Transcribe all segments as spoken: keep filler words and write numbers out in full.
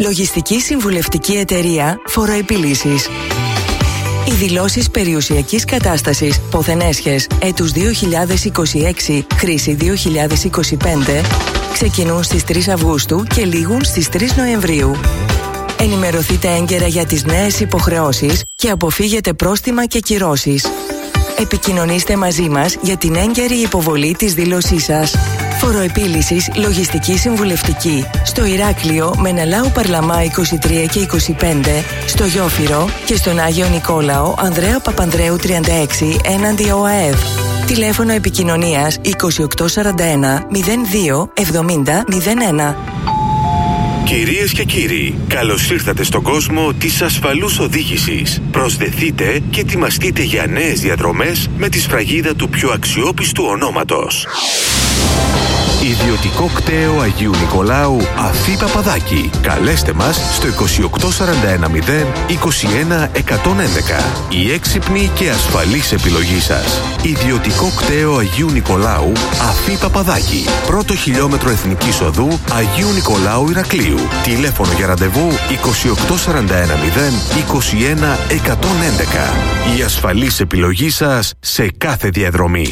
Λογιστική συμβουλευτική εταιρεία Φοροεπίλυσης. Οι δηλώσεις περιουσιακής κατάστασης Ποθενέσχες έτους δύο χιλιάδες είκοσι έξι, χρήση δύο χιλιάδες είκοσι πέντε ξεκινούν στις τρεις Αυγούστου και λήγουν στις τρεις Νοεμβρίου. Ενημερωθείτε έγκαιρα για τις νέες υποχρεώσεις και αποφύγετε πρόστιμα και κυρώσεις. Επικοινωνήστε μαζί μας για την έγκαιρη υποβολή της δήλωσής σας. Φοροεπίλυσης Λογιστική Συμβουλευτική στο Ηράκλειο Μενελάου Παρλαμά είκοσι τρία και είκοσι πέντε, στο Γιόφυρο και στον Άγιο Νικόλαο Ανδρέα Παπανδρέου τριάντα έξι έναντι ΟΑΕΔ. Τηλέφωνο επικοινωνίας είκοσι οκτώ σαράντα ένα μηδέν δύο εβδομήντα μηδέν ένα. Κυρίες και κύριοι, καλώς ήρθατε στον κόσμο της ασφαλούς οδήγησης. Προσδεθείτε και ετοιμαστείτε για νέες διαδρομές με τη σφραγίδα του πιο αξιόπιστου ονόματος. Ιδιωτικό κτέο Αγίου Νικολάου Αφή Παπαδάκη. Καλέστε μας στο είκοσι οκτώ σαράντα ένα μηδέν είκοσι ένα εκατόν έντεκα. Η έξυπνη και ασφαλής επιλογή σας. Ιδιωτικό κτέο Αγίου Νικολάου Αφή Παπαδάκη. Πρώτο χιλιόμετρο Εθνικής Οδού Αγίου Νικολάου Ηρακλείου. Τηλέφωνο για ραντεβού είκοσι οκτώ σαράντα ένα μηδέν είκοσι ένα εκατόν έντεκα. Η ασφαλής επιλογή σας σε κάθε διαδρομή.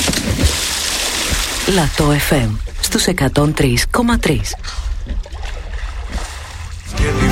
Λατό εφ εμ στους εκατόν τρία κόμμα τρία.